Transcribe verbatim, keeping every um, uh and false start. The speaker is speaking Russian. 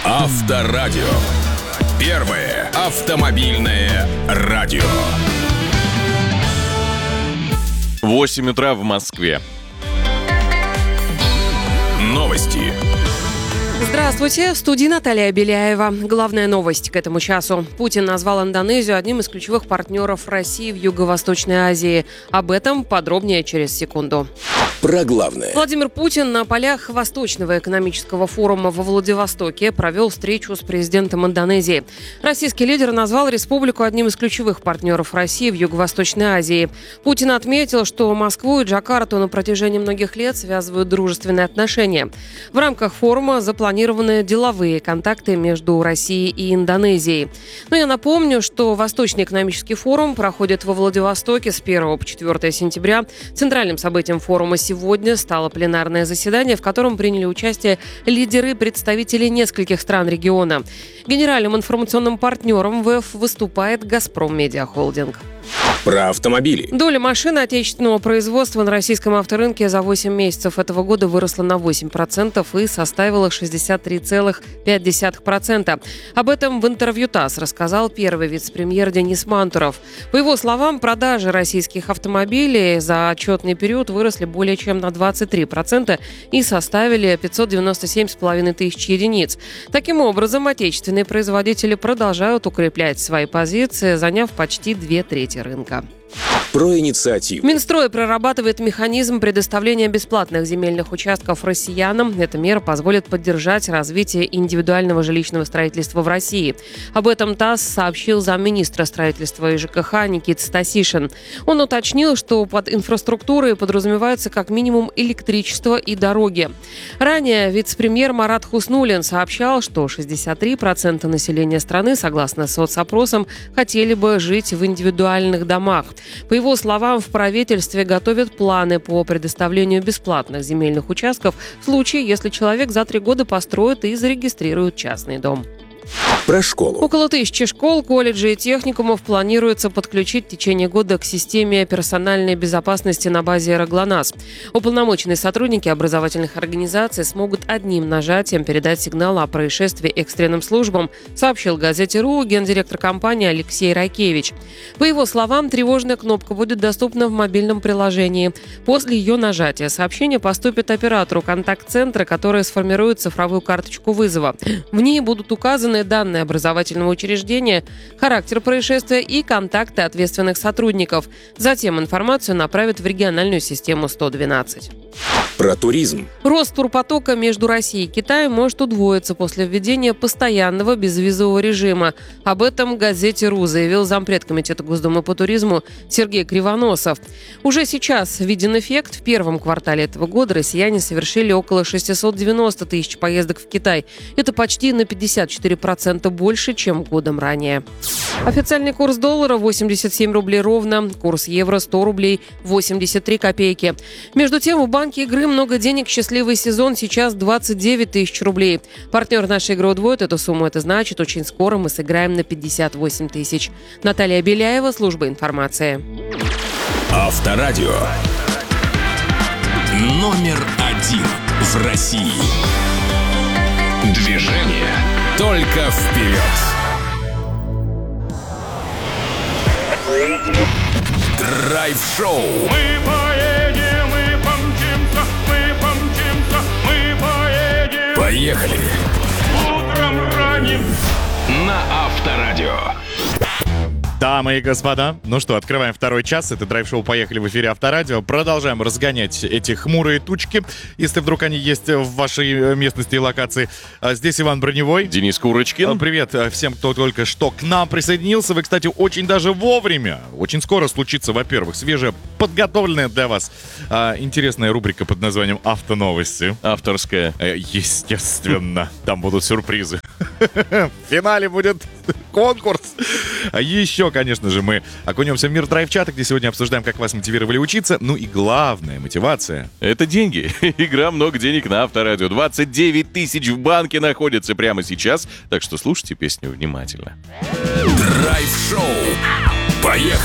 Авторадио. Первое автомобильное радио. восемь утра в Москве. Новости. Здравствуйте, в студии Наталья Беляева. Главная новость к этому часу. Путин назвал Индонезию одним из ключевых партнеров России в Юго-Восточной Азии. Об этом подробнее через секунду. Про главное. Владимир Путин на полях Восточного экономического форума во Владивостоке провел встречу с президентом Индонезии. Российский лидер назвал республику одним из ключевых партнеров России в Юго-Восточной Азии. Путин отметил, что Москву и Джакарту на протяжении многих лет связывают дружественные отношения. В рамках форума запланированы деловые контакты между Россией и Индонезией. Но я напомню, что Восточный экономический форум проходит во Владивостоке с первого по четвёртое сентября. Центральным событием форума сегодня стало пленарное заседание, в котором приняли участие лидеры и представители нескольких стран региона. Генеральным информационным партнером ВЭФ выступает «Газпром Медиа Холдинг». Про автомобили. Доля машин отечественного производства на российском авторынке за восемь месяцев этого года выросла на восемь процентов и составила шестьдесят три целых пять десятых процента. Об этом в интервью ТАСС рассказал первый вице-премьер Денис Мантуров. По его словам, продажи российских автомобилей за отчетный период выросли более чем на двадцать три процента и составили пятьсот девяносто семь с половиной тысяч единиц. Таким образом, отечественные производители продолжают укреплять свои позиции, заняв почти две трети рынка. Про инициативу. Минстрой прорабатывает механизм предоставления бесплатных земельных участков россиянам. Эта мера позволит поддержать развитие индивидуального жилищного строительства в России. Об этом ТАСС сообщил замминистра строительства и ЖКХ Никита Стасишин. Он уточнил, что под инфраструктурой подразумевается как минимум электричество и дороги. Ранее вице-премьер Марат Хуснуллин сообщал, что шестьдесят три процента населения страны, согласно соцопросам, хотели бы жить в индивидуальных домах. По его словам, в правительстве готовят планы по предоставлению бесплатных земельных участков в случае, если человек за три года построит и зарегистрирует частный дом. Про школу. Около тысячи школ, колледжей и техникумов планируется подключить в течение года к системе персональной безопасности на базе «Аэроглонасс». Уполномоченные сотрудники образовательных организаций смогут одним нажатием передать сигнал о происшествии экстренным службам, сообщил газете «РУ» гендиректор компании Алексей Райкевич. По его словам, тревожная кнопка будет доступна в мобильном приложении. После ее нажатия сообщение поступит оператору контакт-центра, который сформирует цифровую карточку вызова. В ней будут указаны данные образовательного учреждения, характер происшествия и контакты ответственных сотрудников. Затем информацию направят в региональную систему сто двенадцать. Про туризм. Рост турпотока между Россией и Китаем может удвоиться после введения постоянного безвизового режима. Об этом газете «РУ» заявил зампред комитета Госдумы по туризму Сергей Кривоносов. Уже сейчас виден эффект. В первом квартале этого года россияне совершили около шестьсот девяносто тысяч поездок в Китай. Это почти на пятьдесят четыре процента больше, чем годом ранее. Официальный курс доллара восемьдесят семь рублей ровно, курс евро сто рублей восемьдесят три копейки. Между тем, у банка игры много денег, счастливый сезон сейчас двадцать девять тысяч рублей. Партнер нашей игры удвоит эту сумму, это значит, очень скоро мы сыграем на пятьдесят восемь тысяч. Наталья Беляева, служба информации. Авторадио. Номер один в России. Движение только вперед. Драйв-шоу. Мы поедем, мы помчимся, мы помчимся, мы поедем. Поехали. Утром ранним. На Авторадио. Дамы и господа, ну что, открываем второй час. Это драйв-шоу «Поехали» в эфире Авторадио. Продолжаем разгонять эти хмурые тучки, если вдруг они есть в вашей местности и локации. Здесь Иван Броневой. Денис Курочкин. Привет всем, кто только что к нам присоединился. Вы, кстати, очень даже вовремя. Очень скоро случится, во-первых, свежая, подготовленная для вас а, интересная рубрика под названием «Автоновости». Авторская. Естественно, там будут сюрпризы. В финале будет конкурс. А еще, конечно же, мы окунемся в мир драйв-чата, где сегодня обсуждаем, как вас мотивировали учиться. Ну и главная мотивация — это деньги. Игра «Много денег» на Авторадио. двадцать девять тысяч в банке находится прямо сейчас. Так что слушайте песню внимательно. Драйв-шоу. Поехали!